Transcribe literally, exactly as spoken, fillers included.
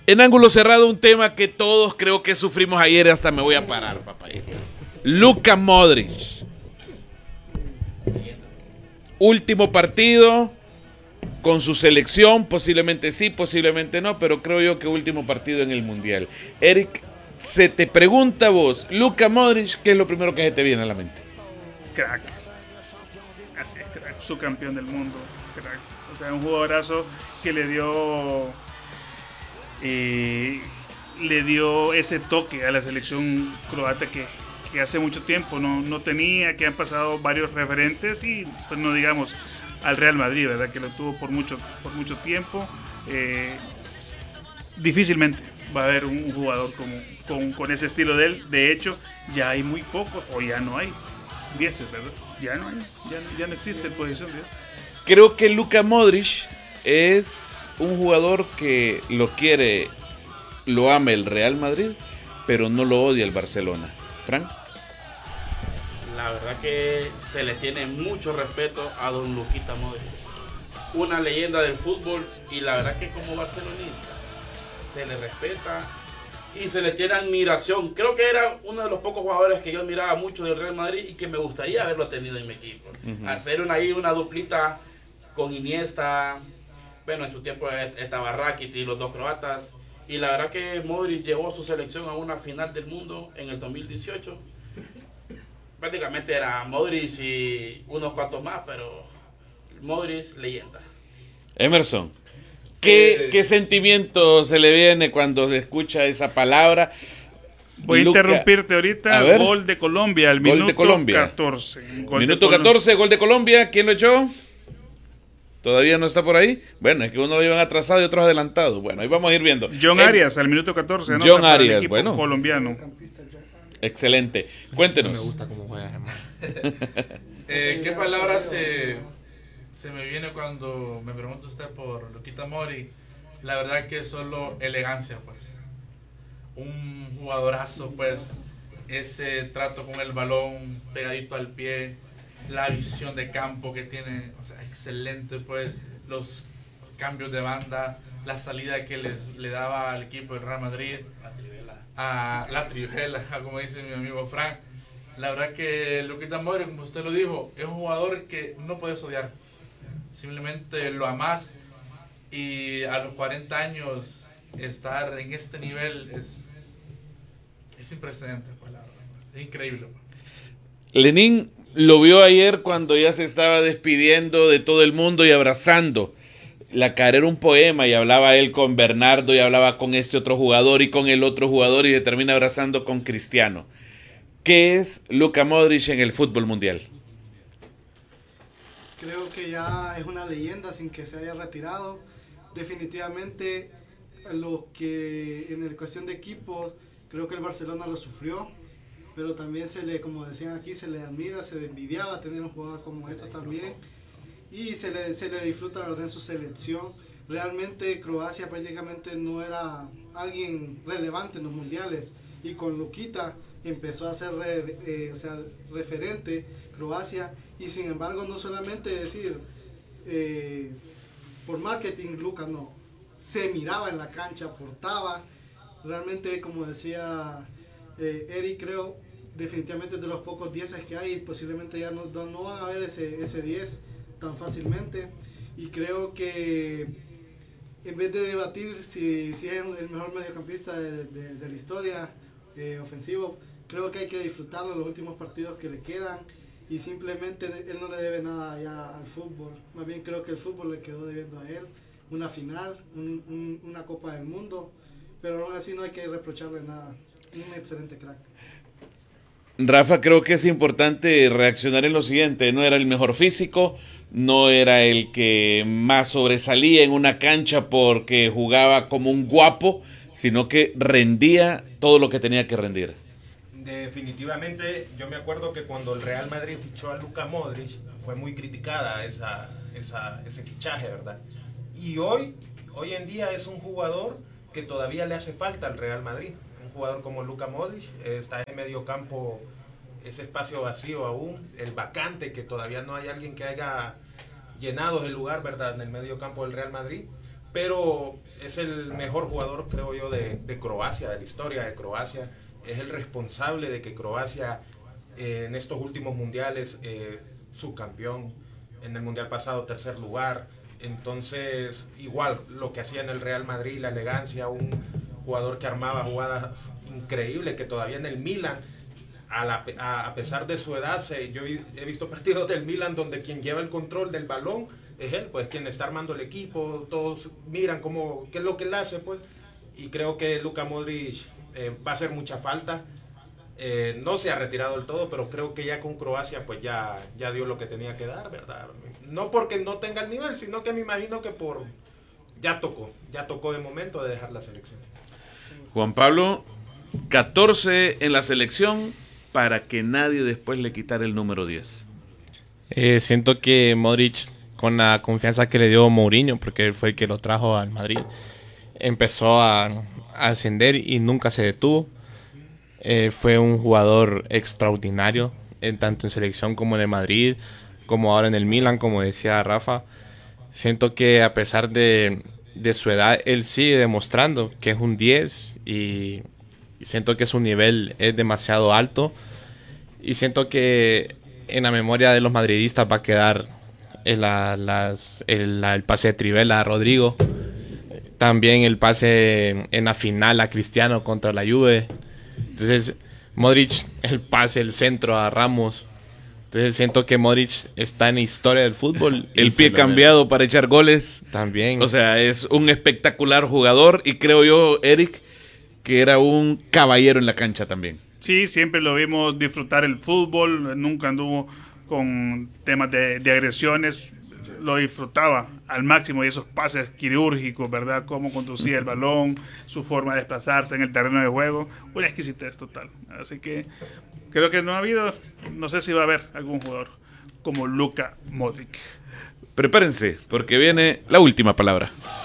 En ángulo cerrado, un tema que todos creo que sufrimos ayer, hasta me voy a parar, papayito. Luka Modric. Último partido con su selección, posiblemente sí, posiblemente no, pero creo yo que último partido en el Mundial. Eric, se te pregunta a vos, Luka Modric, ¿qué es lo primero que se te viene a la mente? Crack. Así es, crack. Su campeón del mundo, crack. O sea, un jugadorazo que le dio eh, le dio ese toque a la selección croata que, que hace mucho tiempo no, no tenía, que han pasado varios referentes y pues no digamos al Real Madrid, ¿verdad? Que lo tuvo por mucho, por mucho tiempo. Eh, difícilmente va a haber un jugador como, con, con ese estilo de él. De hecho, ya hay muy pocos, o ya no hay dieces, ¿verdad? Ya no hay, ya, ya no existe posición diez. Creo que Luka Modric es un jugador que lo quiere, lo ama el Real Madrid, pero no lo odia el Barcelona. Frank. La verdad que se le tiene mucho respeto a don Luquita Modric, una leyenda del fútbol, y la verdad que como barcelonista se le respeta y se le tiene admiración. Creo que era uno de los pocos jugadores que yo admiraba mucho del Real Madrid y que me gustaría haberlo tenido en mi equipo. Uh-huh. Hacer una, ahí una duplita con Iniesta, bueno, en su tiempo estaba Rakitic y los dos croatas, y la verdad que Modric llevó a su selección a una final del mundo en el dos mil dieciocho. Prácticamente era Modric y unos cuantos más, pero Modric, leyenda. Emerson, ¿qué, eh, ¿qué sentimiento se le viene cuando se escucha esa palabra? Voy Luka, a interrumpirte ahorita. Ver, gol de Colombia, al minuto de Colombia. catorce. Gol minuto de catorce, gol de Colombia. ¿Quién lo echó? ¿Todavía no está por ahí? Bueno, es que uno lo iban atrasado y otros adelantados. Bueno, ahí vamos a ir viendo. John eh, Arias, al minuto catorce. ¿No? John Arias, bueno. Colombiano. Excelente. Cuéntenos. Me gusta cómo juegas, hermano. eh, ¿Qué palabras se, se me viene cuando me pregunta usted por Luquita Modric? La verdad que solo elegancia, pues. Un jugadorazo, pues. Ese trato con el balón pegadito al pie, la visión de campo que tiene, o sea, excelente, pues. Los cambios de banda, la salida que les le daba al equipo del Real Madrid. A la trivela, como dice mi amigo Frank. La verdad que Luquita Modric, como usted lo dijo, es un jugador que no puedes odiar, simplemente lo amás, y a los cuarenta años estar en este nivel es, es sin precedentes, pues, la verdad, es increíble. Lenín lo vio ayer cuando ya se estaba despidiendo de todo el mundo y abrazando. La cara era un poema, y hablaba él con Bernardo y hablaba con este otro jugador y con el otro jugador, y le termina abrazando con Cristiano. ¿Qué es Luka Modric en el fútbol mundial? Creo que ya es una leyenda sin que se haya retirado. Definitivamente lo que en el cuestión de equipos, creo que el Barcelona lo sufrió, pero también se le, como decían aquí, se le admira, se le envidiaba tener un jugador como estos también. Y se le, se le disfruta, ¿verdad?, en su selección. Realmente Croacia prácticamente no era alguien relevante en los mundiales, y con Luquita empezó a ser re, eh, o sea, referente Croacia, y sin embargo no solamente decir eh, por marketing Luka, no, se miraba en la cancha, aportaba. Realmente, como decía eh, Eric, creo definitivamente de los pocos dieces que hay, posiblemente ya no, no van a ver ese, ese diez tan fácilmente, y creo que en vez de debatir si, si es el mejor mediocampista de, de, de la historia eh, ofensivo, creo que hay que disfrutarlo los últimos partidos que le quedan, y simplemente él no le debe nada ya al fútbol. Más bien creo que el fútbol le quedó debiendo a él una final, un, un, una Copa del Mundo, pero aún así no hay que reprocharle nada. Un excelente crack. Rafa, creo que es importante reaccionar en lo siguiente: no era el mejor físico, no era el que más sobresalía en una cancha porque jugaba como un guapo, sino que rendía todo lo que tenía que rendir. Definitivamente, yo me acuerdo que cuando el Real Madrid fichó a Luka Modric, fue muy criticada esa, esa, ese fichaje, ¿verdad? Y hoy, hoy en día es un jugador que todavía le hace falta al Real Madrid. Un jugador como Luka Modric está en medio campo, ese espacio vacío aún, el vacante, que todavía no hay alguien que haya llenado el lugar, ¿verdad?, en el medio campo del Real Madrid. Pero es el mejor jugador, creo yo, de, de Croacia, de la historia de Croacia. Es el responsable de que Croacia eh, en estos últimos mundiales, eh, subcampeón, en el mundial pasado tercer lugar. Entonces, igual lo que hacía en el Real Madrid, la elegancia, un jugador que armaba jugadas increíbles, que todavía en el Milan, a, la, a, a pesar de su edad, se, yo he visto partidos del Milan donde quien lleva el control del balón es él, pues quien está armando el equipo, todos miran cómo, qué es lo que él hace, pues, y creo que Luka Modric eh, va a hacer mucha falta. Eh, no se ha retirado del todo, pero creo que ya con Croacia pues ya, ya dio lo que tenía que dar, ¿verdad? No porque no tenga el nivel, sino que me imagino que por ya tocó, ya tocó de momento de dejar la selección. Juan Pablo, catorce en la selección para que nadie después le quitara el número diez. Eh, siento que Modric, con la confianza que le dio Mourinho, porque él fue el que lo trajo al Madrid, empezó a, a ascender y nunca se detuvo. Eh, fue un jugador extraordinario, en, tanto en selección como en el Madrid, como ahora en el Milan, como decía Rafa. Siento que a pesar de, de su edad, él sigue demostrando que es un diez y, y siento que su nivel es demasiado alto. Y siento que en la memoria de los madridistas va a quedar el, la, las, el, la, el pase de Trivela a Rodrigo. También el pase en la final a Cristiano contra la Juve. Entonces, Modric, el pase, el centro a Ramos. Entonces, siento que Modric está en la historia del fútbol. El pie cambiado para echar goles. También. O sea, es un espectacular jugador y creo yo, Eric, que era un caballero en la cancha también. Sí, siempre lo vimos disfrutar el fútbol, nunca anduvo con temas de, de agresiones, lo disfrutaba al máximo y esos pases quirúrgicos, ¿verdad? Cómo conducía el balón, su forma de desplazarse en el terreno de juego, una exquisitez total. Así que creo que no ha habido, no sé si va a haber algún jugador como Luka Modric. Prepárense, porque viene la última palabra.